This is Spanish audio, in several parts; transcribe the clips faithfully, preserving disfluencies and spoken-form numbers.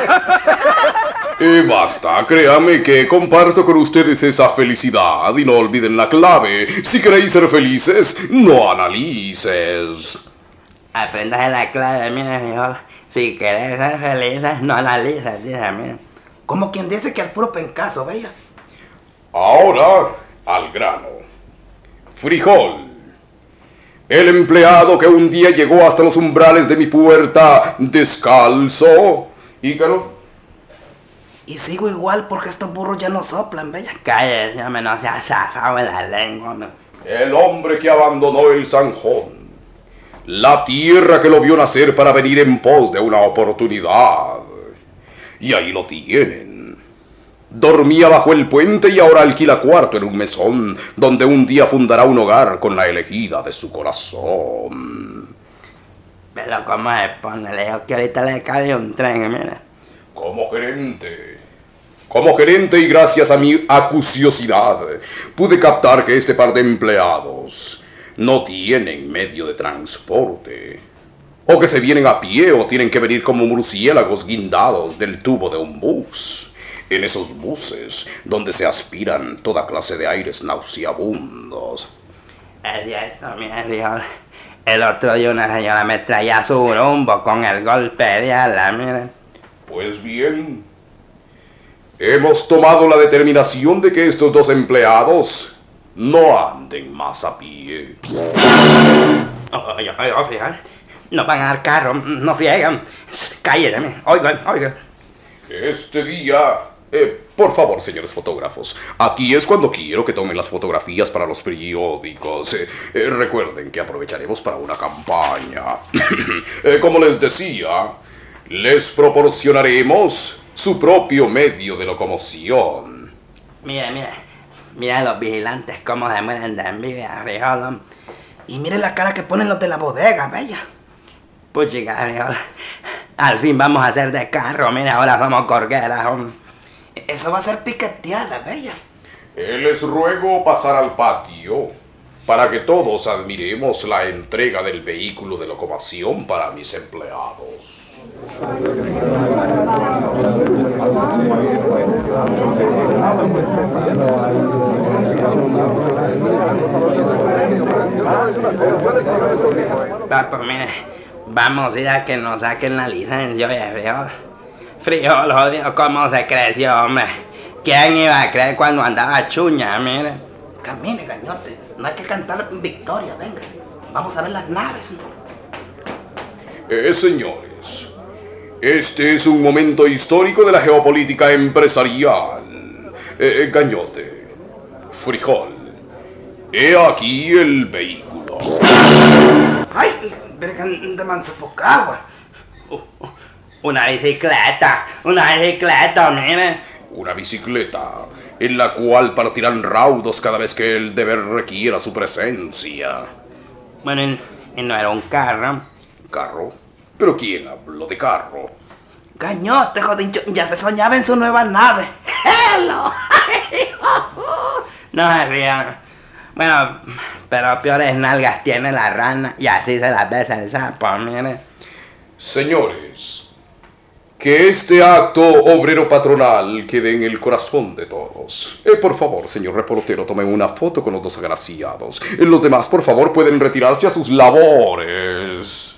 Y basta, créame que comparto con ustedes esa felicidad y no olviden la clave. Si queréis ser felices, no analices. Aprendas la clave, mira, frijol. Si querés ser felices, no analices, dice, mira. Como quien dice que al puro pencaso, vaya. Ahora, al grano. Frijol. El empleado que un día llegó hasta los umbrales de mi puerta descalzo. Ícaro. Y sigo igual porque estos burros ya no soplan, bella. Cállese, hombre, no seas zafado en la lengua, hombre. El hombre que abandonó el zanjón. La tierra que lo vio nacer para venir en pos de una oportunidad. Y ahí lo tienen. Dormía bajo el puente y ahora alquila cuarto en un mesón, donde un día fundará un hogar con la elegida de su corazón. Pero cómo se pone, le digo que ahorita le cae un tren, mira. Como gerente, como gerente y gracias a mi acuciosidad, pude captar que este par de empleados no tienen medio de transporte. O que se vienen a pie o tienen que venir como murciélagos guindados del tubo de un bus. En esos buses donde se aspiran toda clase de aires nauseabundos. Es cierto, mira, frijol. El otro día una señora me traía su rumbo con el golpe de ala, mira. Pues bien, hemos tomado la determinación de que estos dos empleados no anden más a pie. Oye, oye, frijol. No van a dar carro, no friegan. Cállate, oigan, oigan. Este día... Eh, por favor, señores fotógrafos, aquí es cuando quiero que tomen las fotografías para los periódicos. Eh, eh, recuerden que aprovecharemos para una campaña. eh, como les decía, les proporcionaremos su propio medio de locomoción. Mira, mira, mira los vigilantes cómo se mueren de envidia, frijol. Y mire la cara que ponen los de la bodega, bella. Pues chica, frijol, al fin vamos a hacer de carro, mira, ahora somos corgueras, hombre. Eso va a ser piqueteada, bella. Eh, les ruego pasar al patio para que todos admiremos la entrega del vehículo de locomoción para mis empleados. Va, pues mire, vamos a ir a que nos saquen la licencia, oye, frijol. Frijol, jodido, cómo se creció, hombre. ¿Quién iba a creer cuando andaba chuña, mire? Camine, gañote. No hay que cantar victoria, venga. Vamos a ver las naves. Eh, señores, este es un momento histórico de la geopolítica empresarial. Eh, eh, Gañote, Frijol, he aquí el vehículo. ¡Ay! Vergan de Mansofocagua. Uh, uh, una bicicleta, una bicicleta, mire. Una bicicleta en la cual partirán raudos cada vez que el deber requiera su presencia. Bueno, y, y no era un carro. ¿Carro? ¿Pero quién habló de carro? Gañote, jodincho, ya se soñaba en su nueva nave. ¡Hello! No se rían. Bueno, pero peores nalgas tiene la rana y así se las besa el sapo, mire. Señores, que este acto obrero patronal quede en el corazón de todos. Eh, por favor, señor reportero, tomen una foto con los dos agraciados. Eh, los demás, por favor, pueden retirarse a sus labores.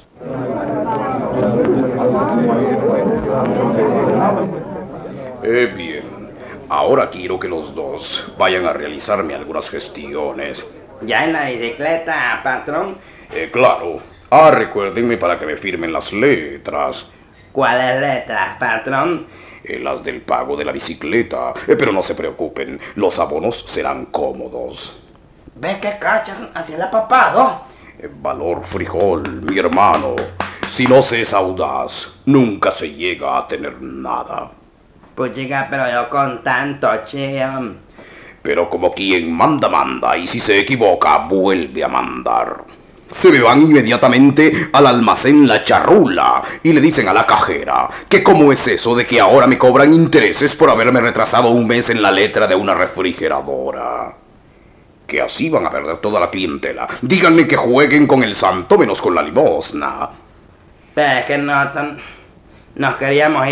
Eh, bien, ahora quiero que los dos vayan a realizarme algunas gestiones. ¿Ya en la bicicleta, patrón? Eh, claro. Ah, recuérdenme para que me firmen las letras. ¿Cuáles letras, patrón? Eh, las del pago de la bicicleta. Eh, pero no se preocupen, los abonos serán cómodos. ¿Ve qué cachas? Así el apapado. Eh, valor Frijol, mi hermano. Si no se es audaz, nunca se llega a tener nada. Pues chica, pero yo con tanto, chío. Pero como quien manda, manda, y si se equivoca, vuelve a mandar. Se me van inmediatamente al almacén La Charrula y le dicen a la cajera que cómo es eso de que ahora me cobran intereses por haberme retrasado un mes en la letra de una refrigeradora. Que así van a perder toda la clientela. Díganme que jueguen con el santo menos con la limosna. Pero es que nosotros nos queríamos ir.